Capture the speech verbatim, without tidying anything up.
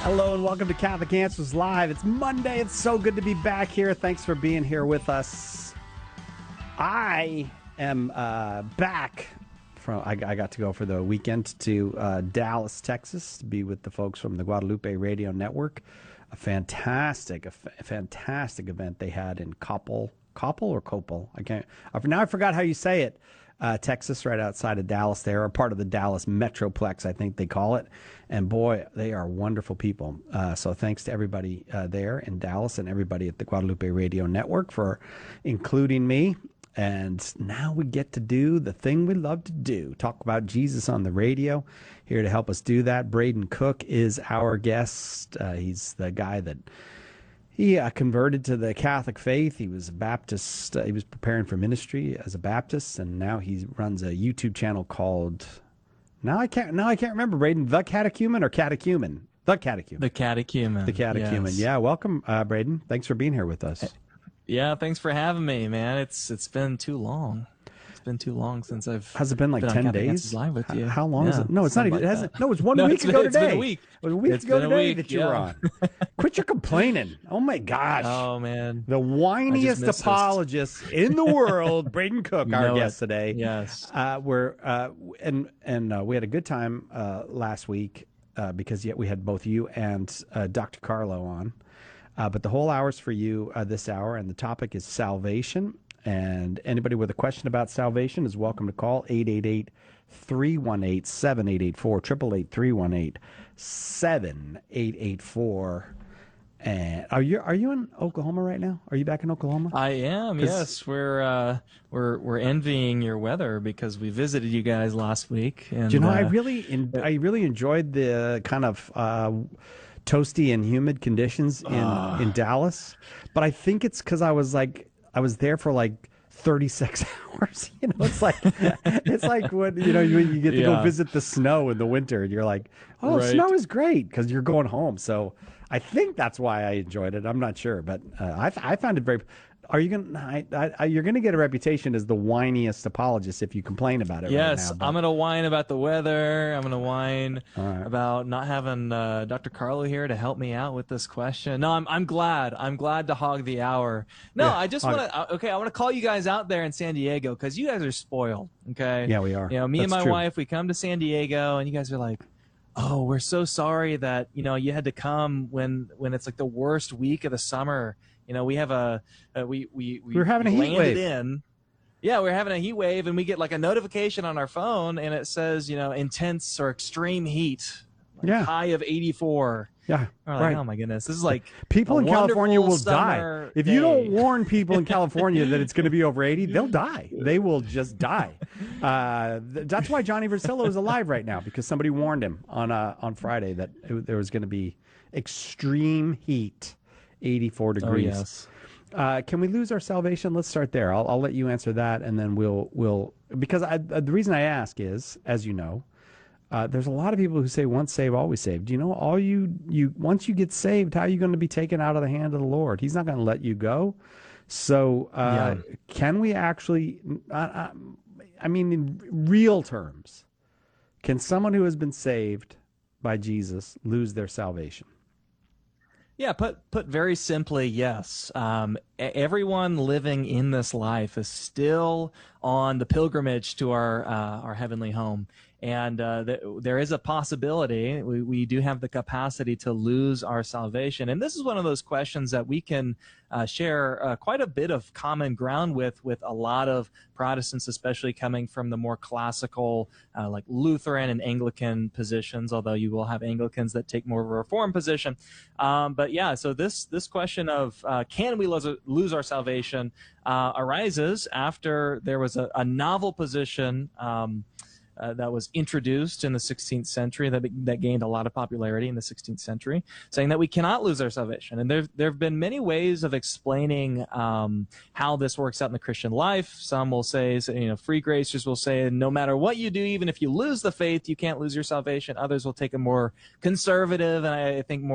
Hello and welcome to Catholic Answers Live. It's Monday. It's so good to be back here. Thanks for being here with us. I am uh, back from, I, I got to go for the weekend to uh, Dallas, Texas, to be with the folks from the Guadalupe Radio Network. A fantastic, a f- fantastic event they had in Coppell, Coppell or Coppell? I can't, now I forgot how you say it. Uh, Texas, right outside of Dallas there, or part of the Dallas Metroplex, I think they call it. And boy, they are wonderful people. Uh, so thanks to everybody uh, there in Dallas and everybody at the Guadalupe Radio Network for including me. And now we get to do the thing we love to do, talk about Jesus on the radio. Here to help us do that, Braden Cook is our guest. Uh, he's the guy that He uh, converted to the Catholic faith. He was a Baptist. Uh, he was preparing for ministry as a Baptist, and now he runs a YouTube channel called. Now I can't. Now I can't remember. Braden, the Catechumen or Catechumen? The Catechumen. The Catechumen. The Catechumen. Yes. Yeah. Welcome, uh, Braden. Thanks for being here with us. Yeah. Thanks for having me, man. It's it's been too long. It's been too long since I've. Has it been like been ten on days? Live with you. How long yeah, is it? No, it's not even. like It hasn't. that. No, it's one no, week it's ago been, today. It's been a week. It was a week it's ago been today a week, that you yeah. were on. Quit your complaining. Oh my gosh. Oh man. The whiniest apologist in the world, Braden Cook, You our know guest it. today. Yes. Uh, we're uh, and and uh, we had a good time uh, last week uh, because yet we had both you and uh, Doctor Carlo on. Uh, but the whole hour's for you uh, this hour, and the topic is salvation. And anybody with a question about salvation is welcome to call eight eight eight, three one eight, seven eight eight four, eight eight eight, three one eight, seven eight eight four. And are you are you in Oklahoma right now? Are you back in Oklahoma? I am. Yes, we're uh, we're we're envying your weather because we visited you guys last week. And, Do you know, uh, I really in, I really enjoyed the kind of uh, toasty and humid conditions in uh, in Dallas, but I think it's because I was like I was there for like thirty-six hours. You know, it's like it's like when you know you, you get to yeah. go visit the snow in the winter, and you're like, oh, Right. snow is great because you're going home. So I think that's why I enjoyed it. I'm not sure, but uh, I I found it very. Are you gonna? I, I, you're gonna get a reputation as the whiniest apologist if you complain about it. Yes, right now, I'm gonna whine about the weather. I'm gonna whine right. about not having uh, Doctor Carlo here to help me out with this question. No, I'm I'm glad. I'm glad to hog the hour. No, Yeah, I just hog want to. Okay, I want to call you guys out there in San Diego because you guys are spoiled. Okay. Yeah, we are. You know, me That's and my true. wife, we come to San Diego, and you guys are like, "Oh, we're so sorry that you know you had to come when when it's like the worst week of the summer." You know, we have a, uh, we, we, we We're having a heat landed wave. in. Yeah, we're having a heat wave, and we get like a notification on our phone, and it says, you know, intense or extreme heat, like Yeah. high of eighty-four. Yeah, We're like, right. oh my goodness, this is like People a in California will wonderful die. summer If you don't day. warn people in California that it's going to be over eighty, they'll die. They will just die. Uh, th- that's why Johnny Versillo is alive right now, because somebody warned him on uh, on Friday that it, there was going to be extreme heat, eighty-four degrees. Oh, yes. Uh, can we lose our salvation? Let's start there. I'll, I'll let you answer that, and then we'll we'll because I, uh, the reason I ask is, as you know, uh, there's a lot of people who say once saved, always saved. Do you know all you you once you get saved, how are you going to be taken out of the hand of the Lord? He's not going to let you go. So uh, Yeah. can we actually? Uh, uh, I mean, in real terms, can someone who has been saved by Jesus lose their salvation? Yeah, put put very simply, yes. Um, e- everyone living in this life is still on the pilgrimage to our uh, our heavenly home, and uh, th- there is a possibility. We we do have the capacity to lose our salvation, and this is one of those questions that we can uh, share uh, quite a bit of common ground with with a lot of Protestants, especially coming from the more classical, uh, like Lutheran and Anglican positions. Although you will have Anglicans that take more of a Reformed position, um, but yeah. So this this question of uh, can we lose, lose our salvation uh, arises after there was a, a novel position um, uh, that was introduced in the sixteenth century that that gained a lot of popularity in the sixteenth century, saying that we cannot lose our salvation. And there there have been many ways of explaining um, how this works out in the Christian life. Some will say, you know, free gracers will say, no matter what you do, even if you lose the faith, you can't lose your salvation. Others will take a more conservative and I think more